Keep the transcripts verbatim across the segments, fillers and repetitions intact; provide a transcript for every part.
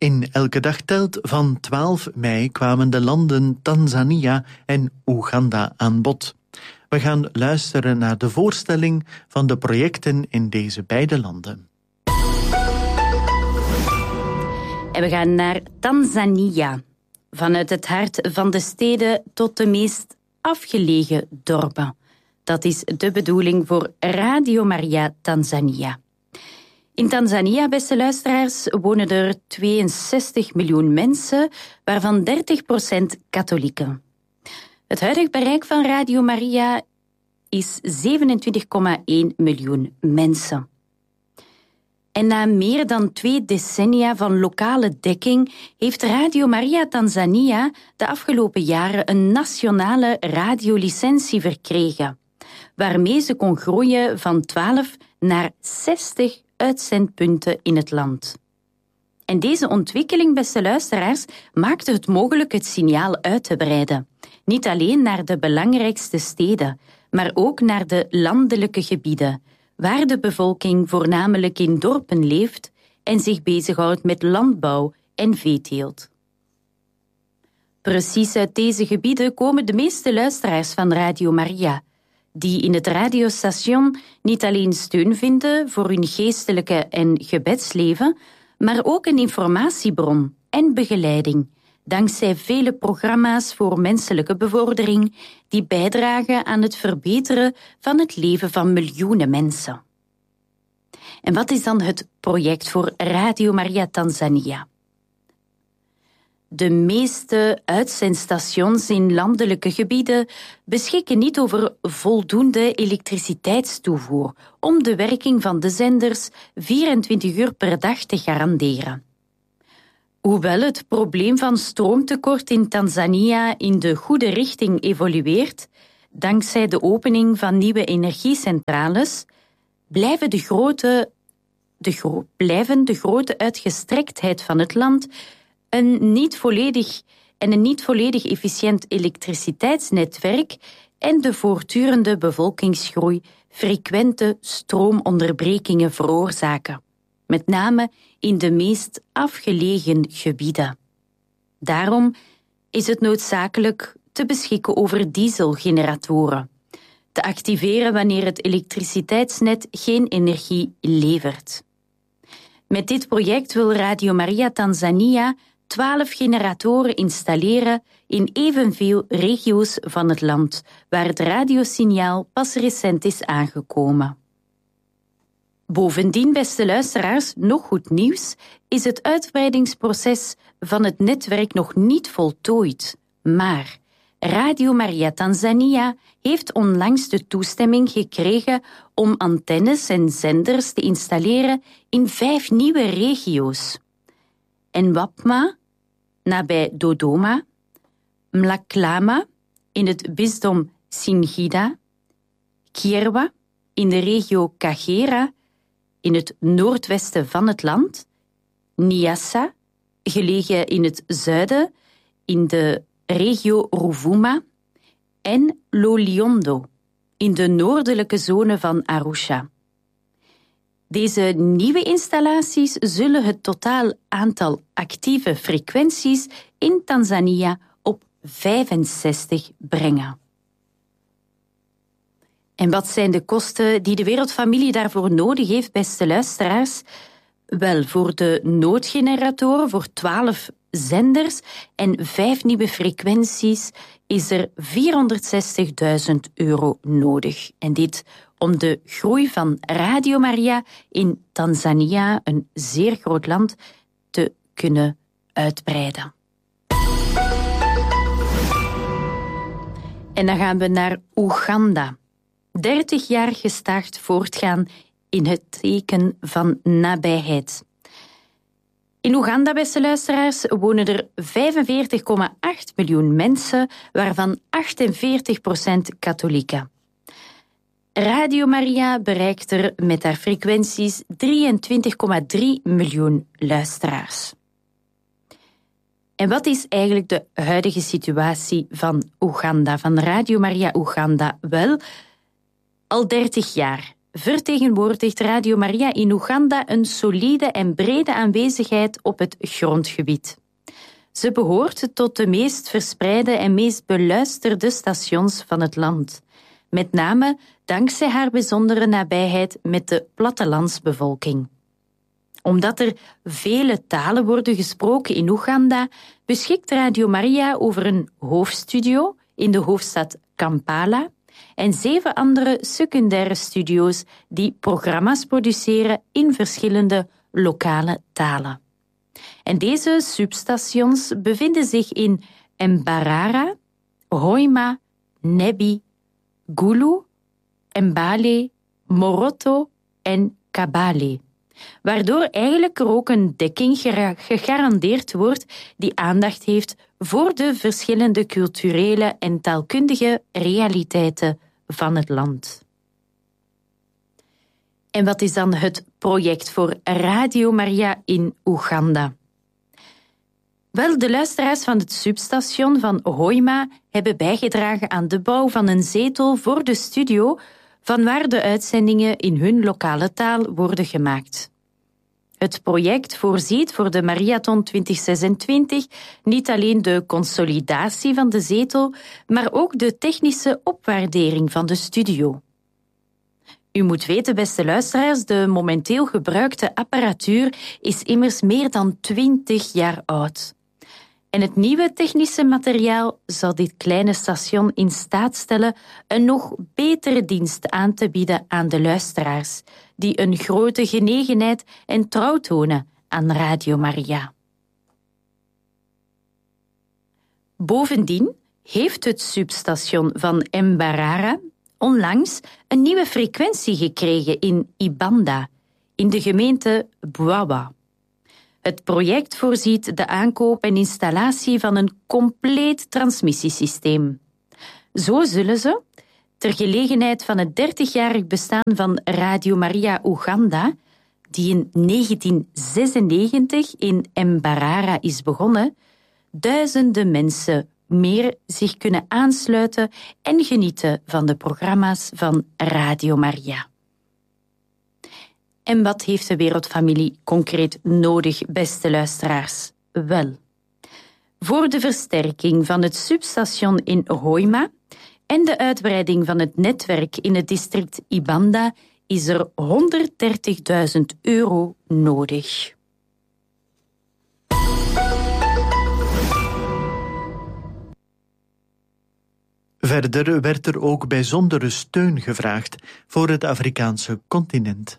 In Elke Dag Telt van twaalf mei kwamen de landen Tanzania en Oeganda aan bod. We gaan luisteren naar de voorstelling van de projecten in deze beide landen. En we gaan naar Tanzania. Vanuit het hart van de steden tot de meest afgelegen dorpen. Dat is de bedoeling voor Radio Maria Tanzania. In Tanzania, beste luisteraars, wonen er tweeënzestig miljoen mensen, waarvan dertig procent katholieken. Het huidige bereik van Radio Maria is zevenentwintig komma één miljoen mensen. En na meer dan twee decennia van lokale dekking heeft Radio Maria Tanzania de afgelopen jaren een nationale radiolicentie verkregen, waarmee ze kon groeien van twaalf naar zestig uitzendpunten in het land. En deze ontwikkeling, beste luisteraars, maakte het mogelijk het signaal uit te breiden. Niet alleen naar de belangrijkste steden, maar ook naar de landelijke gebieden, waar de bevolking voornamelijk in dorpen leeft en zich bezighoudt met landbouw en veeteelt. Precies uit deze gebieden komen de meeste luisteraars van Radio Maria, die in het radiostation niet alleen steun vinden voor hun geestelijke en gebedsleven, maar ook een informatiebron en begeleiding, dankzij vele programma's voor menselijke bevordering die bijdragen aan het verbeteren van het leven van miljoenen mensen. En wat is dan het project voor Radio Maria Tanzania? De meeste uitzendstations in landelijke gebieden beschikken niet over voldoende elektriciteitstoevoer om de werking van de zenders vierentwintig uur per dag te garanderen. Hoewel het probleem van stroomtekort in Tanzania in de goede richting evolueert, dankzij de opening van nieuwe energiecentrales, blijven de grote, de gro- blijven de grote uitgestrektheid van het land een niet volledig en een niet volledig efficiënt elektriciteitsnetwerk en de voortdurende bevolkingsgroei frequente stroomonderbrekingen veroorzaken, met name in de meest afgelegen gebieden. Daarom is het noodzakelijk te beschikken over dieselgeneratoren, te activeren wanneer het elektriciteitsnet geen energie levert. Met dit project wil Radio Maria Tanzania twaalf generatoren installeren in evenveel regio's van het land, waar het radiosignaal pas recent is aangekomen. Bovendien, beste luisteraars, nog goed nieuws, is het uitbreidingsproces van het netwerk nog niet voltooid. Maar Radio Maria Tanzania heeft onlangs de toestemming gekregen om antennes en zenders te installeren in vijf nieuwe regio's. En Wapma, nabij Dodoma, Mlaklama, in het bisdom Singida, Kyerwa, in de regio Kagera, in het noordwesten van het land, Niassa, gelegen in het zuiden, in de regio Ruvuma, en Loliondo, in de noordelijke zone van Arusha. Deze nieuwe installaties zullen het totaal aantal actieve frequenties in Tanzania op vijfenzestig brengen. En wat zijn de kosten die de wereldfamilie daarvoor nodig heeft, beste luisteraars? Wel, voor de noodgeneratoren, voor twaalf zenders en vijf nieuwe frequenties is er vierhonderdzestigduizend euro nodig. En dit om de groei van Radio Maria in Tanzania, een zeer groot land, te kunnen uitbreiden. En dan gaan we naar Oeganda. dertig jaar gestaag voortgaan in het teken van nabijheid. In Oeganda, beste luisteraars, wonen er vijfenveertig komma acht miljoen mensen, waarvan achtenveertig procent katholieken. Radio Maria bereikt er met haar frequenties drieëntwintig komma drie miljoen luisteraars. En wat is eigenlijk de huidige situatie van Oeganda, van Radio Maria Oeganda? Wel, al dertig jaar vertegenwoordigt Radio Maria in Oeganda een solide en brede aanwezigheid op het grondgebied. Ze behoort tot de meest verspreide en meest beluisterde stations van het land, met name dankzij haar bijzondere nabijheid met de plattelandsbevolking. Omdat er vele talen worden gesproken in Oeganda, beschikt Radio Maria over een hoofdstudio in de hoofdstad Kampala en zeven andere secundaire studio's die programma's produceren in verschillende lokale talen. En deze substations bevinden zich in Mbarara, Hoima, Nebbi, Gulu, Mbale, Moroto en Kabale, waardoor eigenlijk er ook een dekking gegarandeerd wordt die aandacht heeft voor de verschillende culturele en taalkundige realiteiten van het land. En wat is dan het project voor Radio Maria in Oeganda? Wel, de luisteraars van het substation van Hoima hebben bijgedragen aan de bouw van een zetel voor de studio, vanwaar de uitzendingen in hun lokale taal worden gemaakt. Het project voorziet voor de Mariathon twintig zesentwintig niet alleen de consolidatie van de zetel, maar ook de technische opwaardering van de studio. U moet weten, beste luisteraars, de momenteel gebruikte apparatuur is immers meer dan twintig jaar oud. En het nieuwe technische materiaal zal dit kleine station in staat stellen een nog betere dienst aan te bieden aan de luisteraars, die een grote genegenheid en trouw tonen aan Radio Maria. Bovendien heeft het substation van Mbarara onlangs een nieuwe frequentie gekregen in Ibanda, in de gemeente Bwawa. Het project voorziet de aankoop en installatie van een compleet transmissiesysteem. Zo zullen ze, ter gelegenheid van het dertigjarig bestaan van Radio Maria Oeganda, die in negentien zesennegentig in Mbarara is begonnen, duizenden mensen meer zich kunnen aansluiten en genieten van de programma's van Radio Maria. En wat heeft de Wereldfamilie concreet nodig, beste luisteraars? Wel, voor de versterking van het substation in Hoima en de uitbreiding van het netwerk in het district Ibanda is er honderddertigduizend euro nodig. Verder werd er ook bijzondere steun gevraagd voor het Afrikaanse continent.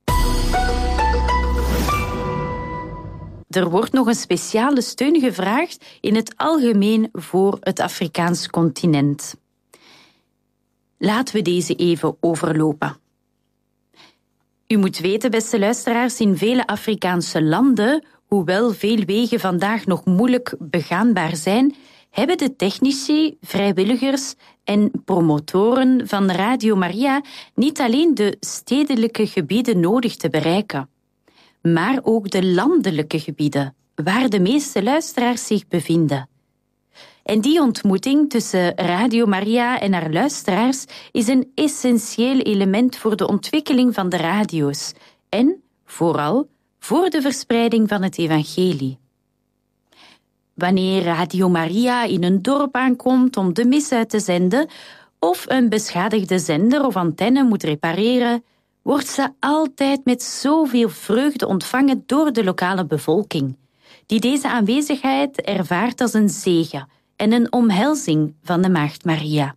Er wordt nog een speciale steun gevraagd in het algemeen voor het Afrikaans continent. Laten we deze even overlopen. U moet weten, beste luisteraars, in vele Afrikaanse landen, hoewel veel wegen vandaag nog moeilijk begaanbaar zijn, hebben de technici, vrijwilligers en promotoren van Radio Maria niet alleen de stedelijke gebieden nodig te bereiken, maar ook de landelijke gebieden, waar de meeste luisteraars zich bevinden. En die ontmoeting tussen Radio Maria en haar luisteraars is een essentieel element voor de ontwikkeling van de radio's en, vooral, voor de verspreiding van het evangelie. Wanneer Radio Maria in een dorp aankomt om de mis uit te zenden of een beschadigde zender of antenne moet repareren, wordt ze altijd met zoveel vreugde ontvangen door de lokale bevolking, die deze aanwezigheid ervaart als een zegen en een omhelzing van de Maagd Maria.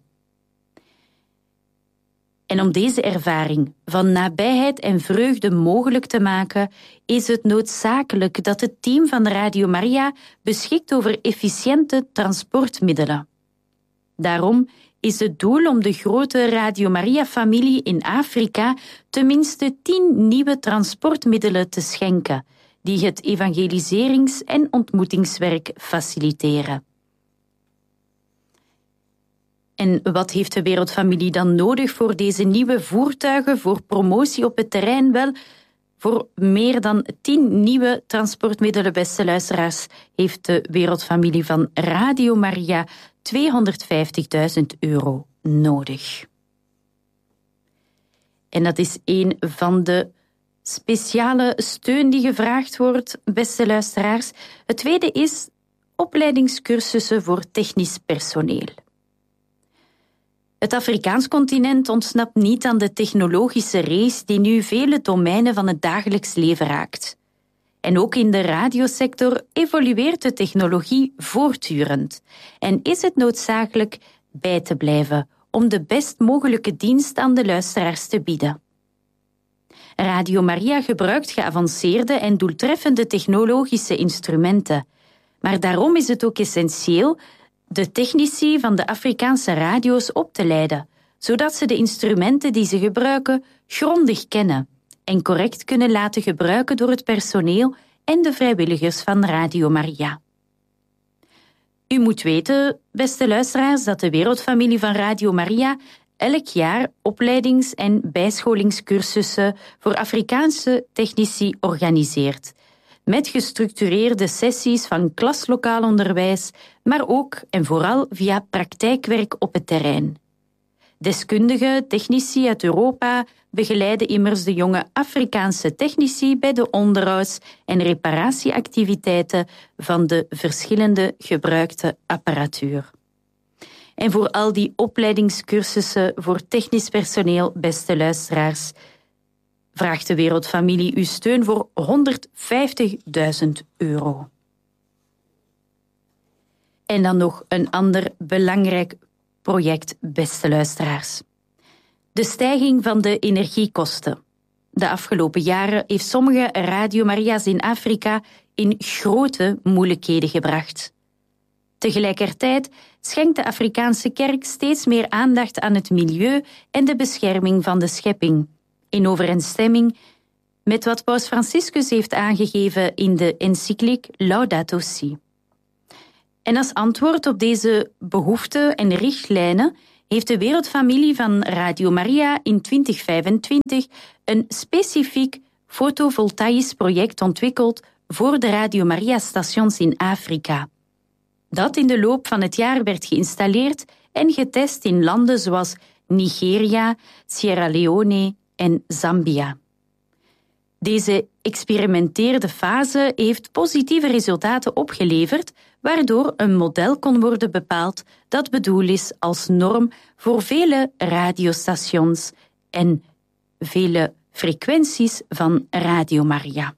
En om deze ervaring van nabijheid en vreugde mogelijk te maken, is het noodzakelijk dat het team van Radio Maria beschikt over efficiënte transportmiddelen. Daarom is het doel om de grote Radio Maria-familie in Afrika tenminste tien nieuwe transportmiddelen te schenken, die het evangeliserings- en ontmoetingswerk faciliteren. En wat heeft de Wereldfamilie dan nodig voor deze nieuwe voertuigen, voor promotie op het terrein? Wel, voor meer dan tien nieuwe transportmiddelen, beste luisteraars, heeft de Wereldfamilie van Radio Maria tweehonderdvijftigduizend euro nodig. En dat is een van de speciale steun die gevraagd wordt, beste luisteraars. Het tweede is opleidingscursussen voor technisch personeel. Het Afrikaans continent ontsnapt niet aan de technologische race die nu vele domeinen van het dagelijks leven raakt. En ook in de radiosector evolueert de technologie voortdurend en is het noodzakelijk bij te blijven om de best mogelijke dienst aan de luisteraars te bieden. Radio Maria gebruikt geavanceerde en doeltreffende technologische instrumenten, maar daarom is het ook essentieel de technici van de Afrikaanse radio's op te leiden, zodat ze de instrumenten die ze gebruiken grondig kennen en correct kunnen laten gebruiken door het personeel en de vrijwilligers van Radio Maria. U moet weten, beste luisteraars, dat de wereldfamilie van Radio Maria elk jaar opleidings- en bijscholingscursussen voor Afrikaanse technici organiseert, met gestructureerde sessies van klaslokaal onderwijs, maar ook en vooral via praktijkwerk op het terrein. Deskundige technici uit Europa begeleiden immers de jonge Afrikaanse technici bij de onderhouds- en reparatieactiviteiten van de verschillende gebruikte apparatuur. En voor al die opleidingscursussen voor technisch personeel, beste luisteraars, vraagt de Wereldfamilie uw steun voor honderdvijftigduizend euro. En dan nog een ander belangrijk project, beste luisteraars. De stijging van de energiekosten. De afgelopen jaren heeft sommige Radio Maria's in Afrika in grote moeilijkheden gebracht. Tegelijkertijd schenkt de Afrikaanse kerk steeds meer aandacht aan het milieu en de bescherming van de schepping, in overeenstemming met wat Paus Franciscus heeft aangegeven in de encycliek Laudato Si. En als antwoord op deze behoeften en richtlijnen heeft de Wereldfamilie van Radio Maria in twintig vijfentwintig een specifiek fotovoltaïsch project ontwikkeld voor de Radio Maria-stations in Afrika, dat in de loop van het jaar werd geïnstalleerd en getest in landen zoals Nigeria, Sierra Leone en Zambia. Deze experimenteerde fase heeft positieve resultaten opgeleverd, waardoor een model kon worden bepaald dat bedoeld is als norm voor vele radiostations en vele frequenties van Radio Maria.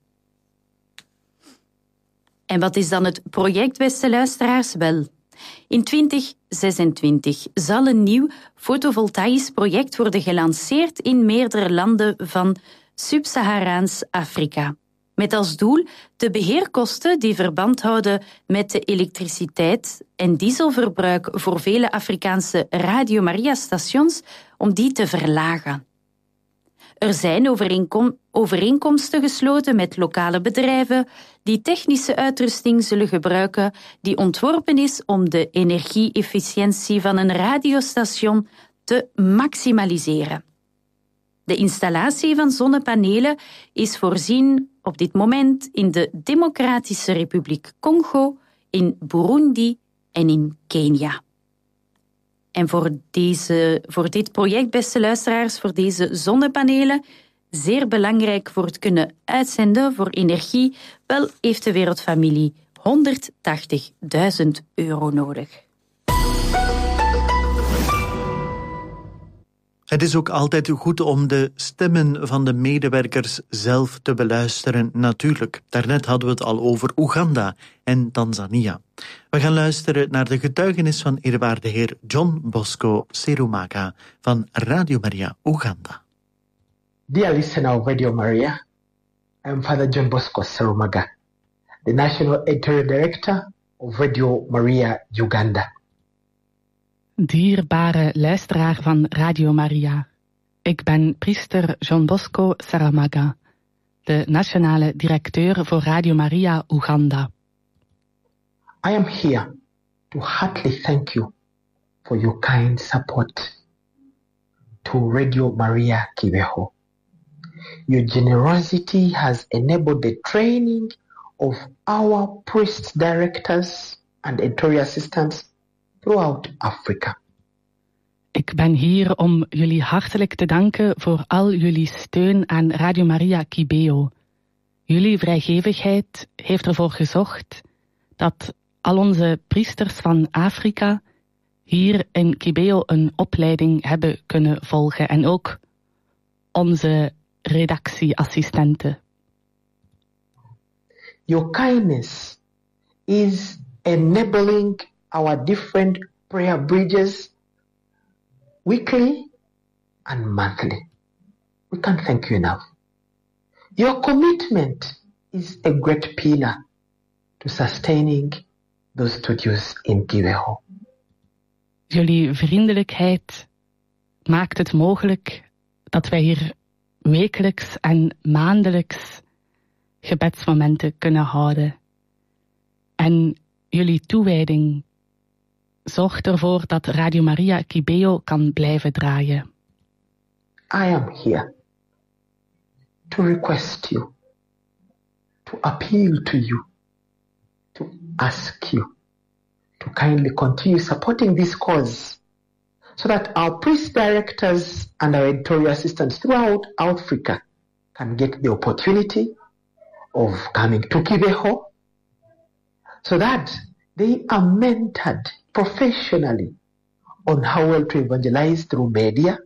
En wat is dan het project, beste luisteraars? Wel, in twintig zesentwintig zal een nieuw fotovoltaïsch project worden gelanceerd in meerdere landen van Sub-Saharaans Afrika, met als doel de beheerkosten die verband houden met de elektriciteit en dieselverbruik voor vele Afrikaanse Radio Maria-stations, om die te verlagen. Er zijn overeenkom- overeenkomsten gesloten met lokale bedrijven die technische uitrusting zullen gebruiken die ontworpen is om de energie-efficiëntie van een radiostation te maximaliseren. De installatie van zonnepanelen is voorzien op dit moment in de Democratische Republiek Congo, in Burundi en in Kenia. En voor, deze, voor dit project, beste luisteraars, voor deze zonnepanelen, zeer belangrijk voor het kunnen uitzenden voor energie, wel heeft de Wereldfamilie honderdtachtigduizend euro nodig. Het is ook altijd goed om de stemmen van de medewerkers zelf te beluisteren, natuurlijk. Daarnet hadden we het al over Oeganda en Tanzania. We gaan luisteren naar de getuigenis van eerwaarde heer John Bosco Serumaga van Radio Maria Oeganda. Dear listener of Radio Maria, I am Father John Bosco Serumaga, the National Editorial Director of Radio Maria Uganda. Dierbare luisteraar van Radio Maria, ik ben priester John Bosco Serumaga, de nationale directeur voor Radio Maria Oeganda. I am here to heartily thank you for your kind support to Radio Maria Kibeho. Your generosity has enabled the training of our priest directors and editorial assistants throughout Africa. Ik ben hier om jullie hartelijk te danken voor al jullie steun aan Radio Maria Kibeo. Jullie vrijgevigheid heeft ervoor gezorgd dat al onze priesters van Afrika hier in Kibeo een opleiding hebben kunnen volgen en ook onze redactieassistenten. Your kindness is enabling our different prayer bridges weekly and monthly. We can't thank you enough. Your commitment is a great pillar to sustaining those studios in Kibeho. Jullie vriendelijkheid maakt het mogelijk dat wij hier wekelijks en maandelijks gebedsmomenten kunnen houden. En jullie toewijding zorgt ervoor dat Radio Maria Kibeo kan blijven draaien. I am here to request you, to appeal to you, to ask you to kindly continue supporting this cause so that our priest directors and our editorial assistants throughout Africa can get the opportunity of coming to Kibeho so that they are mentored professionally on how well to evangelize through media,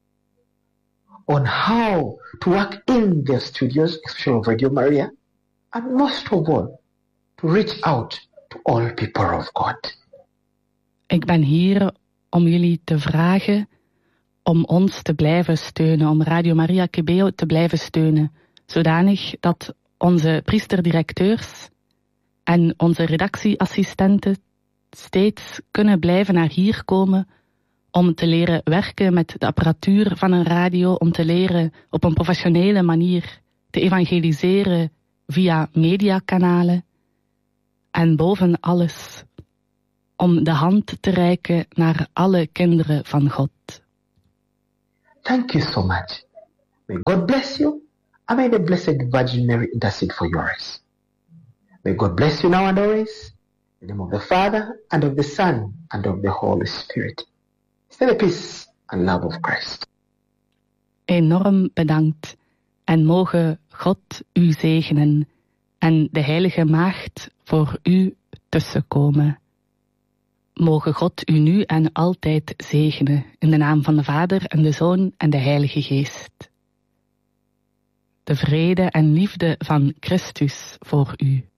on how to work in their studios, especially of Radio Maria, and most of all, to reach out to all people of God. Ik ben hier om jullie te vragen om ons te blijven steunen, om Radio Maria Kibeo te blijven steunen, zodanig dat onze priesterdirecteurs en onze redactieassistenten steeds kunnen blijven naar hier komen om te leren werken met de apparatuur van een radio, om te leren op een professionele manier te evangeliseren via mediakanalen en boven alles om de hand te reiken naar alle kinderen van God. Thank you so much. May God bless you, and may the Blessed Virgin Mary intercede for yours. May God bless you now and always. In the name of the Father, and of the Son, and of the Holy Spirit. Stay the peace and love of Christ. Enorm bedankt en mogen God u zegenen en de Heilige Maagd voor u tussenkomen. Mogen God u nu en altijd zegenen in de naam van de Vader en de Zoon en de Heilige Geest. De vrede en liefde van Christus voor u.